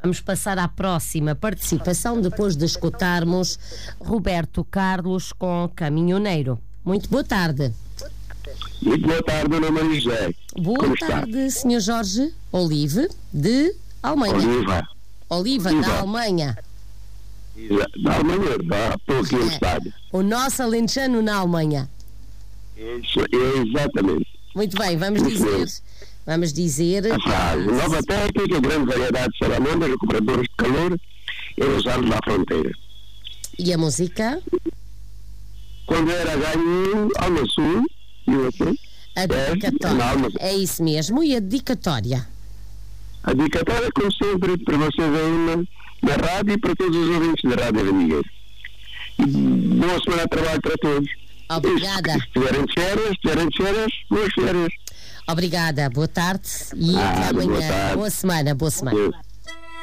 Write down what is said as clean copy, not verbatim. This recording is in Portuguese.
Vamos passar à próxima participação depois de escutarmos Roberto Carlos com Caminhoneiro. Muito boa tarde. Muito boa tarde, Dona Maria José. Boa tarde, Sr. Jorge Olive, de Alemanha. Oliva, da Alemanha. Da Alemanha, estou aqui no estádio. O nosso alentejano na Alemanha. Isso, exatamente. Muito bem, vamos dizer... A frase, nova técnica, grande variedade de salamandras, recuperadores de calor e usados à fronteira. E a música? Quando era ganho, Alma Sul, e você? A dedicatória. É isso mesmo. E a dedicatória? A dedicatória, como sempre, para vocês aí na rádio e para todos os ouvintes da Rádio Ramigueira. E boa semana de trabalho para todos. Obrigada. Se tiverem férias, boas férias. Obrigada, boa tarde e até amanhã. Boa semana.